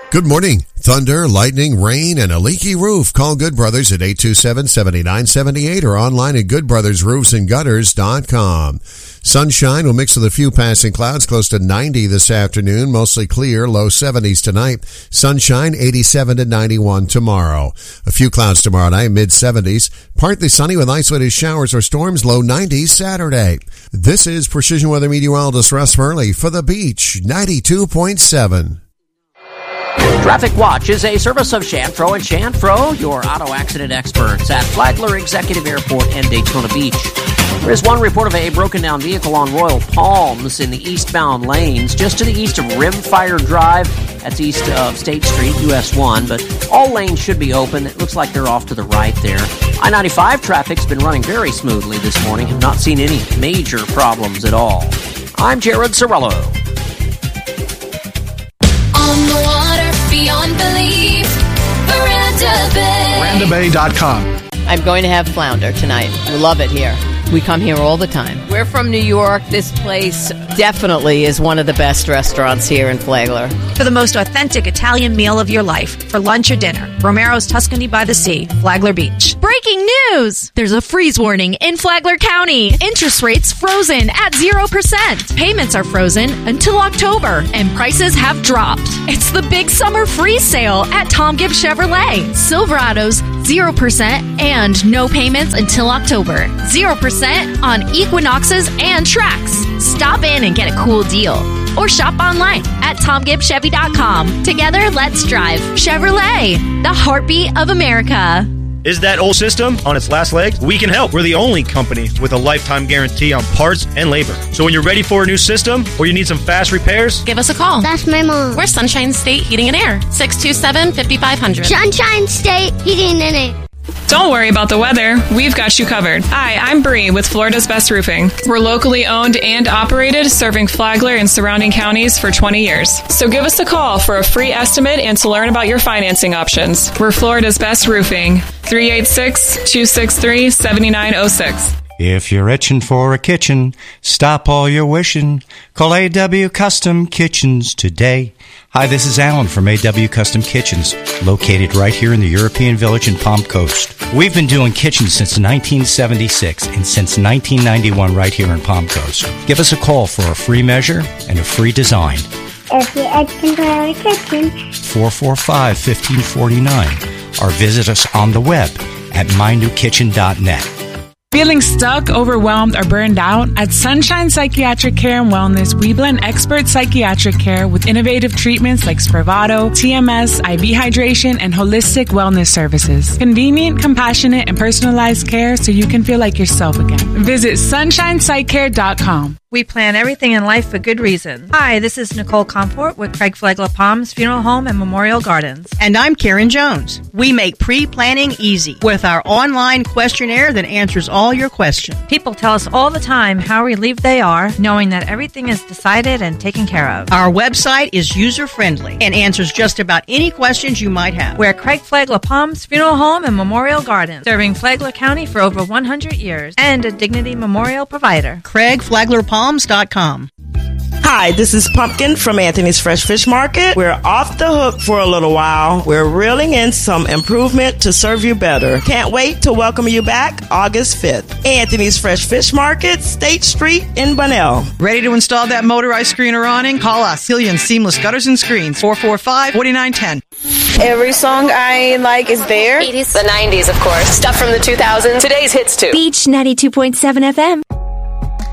Good morning. Thunder, lightning, rain, and a leaky roof. Call Good Brothers at 827-7978 or online at goodbrothersroofsandgutters.com. Sunshine will mix with a few passing clouds, close to 90 this afternoon. Mostly clear, low 70s tonight. Sunshine, 87 to 91 tomorrow. A few clouds tomorrow night, mid-70s. Partly sunny with isolated showers or storms, low 90s Saturday. This is Precision Weather Meteorologist Russ Murley for The Beach, 92.7. Traffic Watch is a service of Chanfro and Chanfro, your auto accident experts at Flagler Executive Airport and Daytona Beach. There is one report of a broken-down vehicle on Royal Palms in the eastbound lanes, just to the east of Rimfire Drive. That's east of State Street, US 1, but all lanes should be open. It looks like they're off to the right there. I-95 traffic's been running very smoothly this morning. Have not seen any major problems at all. I'm Jared Sorello. On the water, beyond belief, Veranda Bay. VerandaBay.com. I'm going to have flounder tonight. We love it here. We come here all the time. We're from New York. This place definitely is one of the best restaurants here in Flagler. For the most authentic Italian meal of your life, for lunch or dinner, Romero's Tuscany by the Sea, Flagler Beach. Breaking news! There's a freeze warning in Flagler County. Interest rates frozen at 0%. Payments are frozen until October, and prices have dropped. It's the big summer freeze sale at Tom Gibbs Chevrolet. Silverados, 0% and no payments until October. 0% on Equinoxes and Trax. Stop in and get a cool deal. Or shop online at TomGibbsChevy.com. Together, let's drive. Chevrolet, the heartbeat of America. Is that old system on its last legs? We can help. We're the only company with a lifetime guarantee on parts and labor. So when you're ready for a new system or you need some fast repairs, give us a call. That's my mom. We're Sunshine State Heating and Air, 627-5500. Sunshine State Heating and Air. Don't worry about the weather. We've got you covered. Hi, I'm Bree with Florida's Best Roofing. We're locally owned and operated, serving Flagler and surrounding counties for 20 years. So give us a call for a free estimate and to learn about your financing options. We're Florida's Best Roofing, 386-263-7906. If you're itching for a kitchen, stop all your wishing. Call AW Custom Kitchens today. Hi, this is Alan from AW Custom Kitchens, located right here in the European Village in Palm Coast. We've been doing kitchens since 1976 and since 1991 right here in Palm Coast. Give us a call for a free measure and a free design. If you're itching for a kitchen, 445-1549, or visit us on the web at mynewkitchen.net. Feeling stuck, overwhelmed, or burned out? At Sunshine Psychiatric Care and Wellness, we blend expert psychiatric care with innovative treatments like Spravato, TMS, IV hydration, and holistic wellness services. Convenient, compassionate, and personalized care so you can feel like yourself again. Visit sunshinepsychcare.com. We plan everything in life for good reason. Hi, this is Nicole Comfort with Craig Flagler Palms Funeral Home and Memorial Gardens. And I'm Karen Jones. We make pre-planning easy with our online questionnaire that answers all your questions. People tell us all the time how relieved they are knowing that everything is decided and taken care of. Our website is user-friendly and answers just about any questions you might have. We're Craig Flagler Palms Funeral Home and Memorial Gardens, serving Flagler County for over 100 years and a Dignity Memorial provider. CraigFlaglerPalms.com. Hi, this is Pumpkin from Anthony's Fresh Fish Market. We're off the hook for a little while. We're reeling in some improvement to serve you better. Can't wait to welcome you back August 5th. Anthony's Fresh Fish Market, State Street in Bunnell. Ready to install that motorized screen or awning? Call us. Cillian Seamless Gutters and Screens, 445-4910. Every song I like is there. 80s, the 90s, of course. Stuff from the 2000s. Today's hits, too. Beach 92.7 FM.